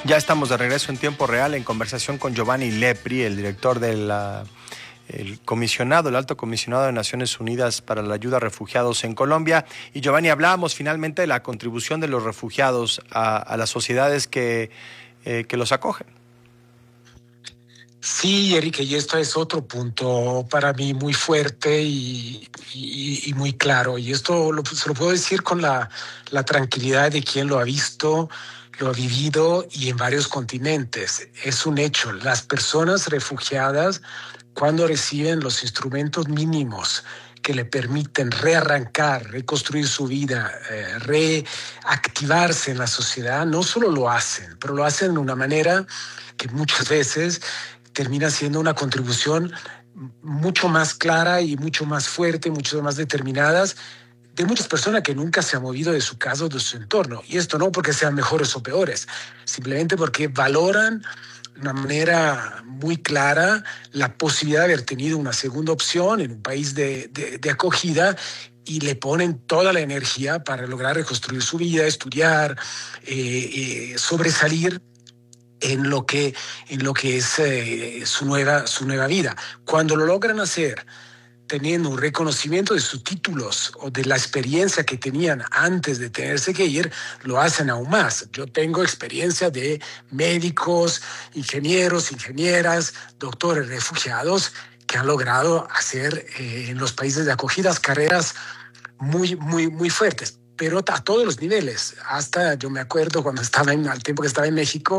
Ya estamos de regreso en tiempo real en conversación con Giovanni Lepri, el director del el alto comisionado de Naciones Unidas para la ayuda a refugiados en Colombia. Y Giovanni, hablábamos finalmente de la contribución de los refugiados a las sociedades que los acogen. Sí, Enrique, y esto es otro punto para mí muy fuerte y muy claro. Y esto se lo puedo decir con la tranquilidad de quien lo ha visto, lo ha vivido y en varios continentes. Es un hecho. Las personas refugiadas, cuando reciben los instrumentos mínimos que le permiten rearrancar, reconstruir su vida, reactivarse en la sociedad, no solo lo hacen, pero lo hacen de una manera que muchas veces termina siendo una contribución mucho más clara y mucho más fuerte, mucho más determinadas de muchas personas que nunca se han movido de su casa o de su entorno. Y esto no porque sean mejores o peores, simplemente porque valoran de una manera muy clara la posibilidad de haber tenido una segunda opción en un país de acogida y le ponen toda la energía para lograr reconstruir su vida, estudiar, sobresalir en lo que es su nueva vida. Cuando lo logran hacer teniendo un reconocimiento de sus títulos o de la experiencia que tenían antes de tenerse que ir, lo hacen aún más. Yo tengo experiencia de médicos, ingenieros, ingenieras, doctores refugiados que han logrado hacer en los países de acogidas carreras muy fuertes, pero a todos los niveles. Hasta yo me acuerdo cuando al tiempo que estaba en México,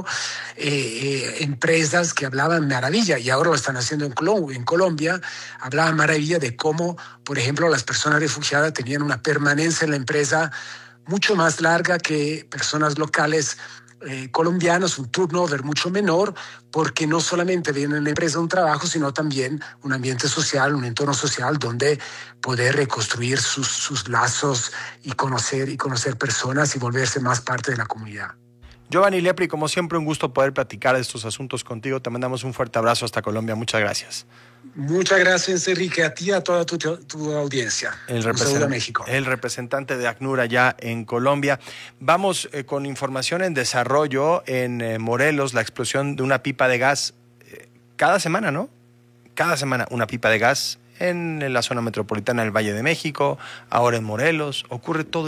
empresas que hablaban maravilla, y ahora lo están haciendo en Colombia, hablaban maravilla de cómo, por ejemplo, las personas refugiadas tenían una permanencia en la empresa mucho más larga que personas locales colombianos, un turnover mucho menor, porque no solamente viene en la empresa un trabajo, sino también un ambiente social, un entorno social donde poder reconstruir sus lazos y conocer personas y volverse más parte de la comunidad. Giovanni Lepri, como siempre, un gusto poder platicar de estos asuntos contigo. Te mandamos un fuerte abrazo hasta Colombia. Muchas gracias. Muchas gracias, Enrique, a ti y a toda tu audiencia. Un saludo a México. El representante de ACNUR allá en Colombia. Vamos con información en desarrollo en Morelos, la explosión de una pipa de gas cada semana, ¿no? Cada semana una pipa de gas en la zona metropolitana del Valle de México, ahora en Morelos. Ocurre todo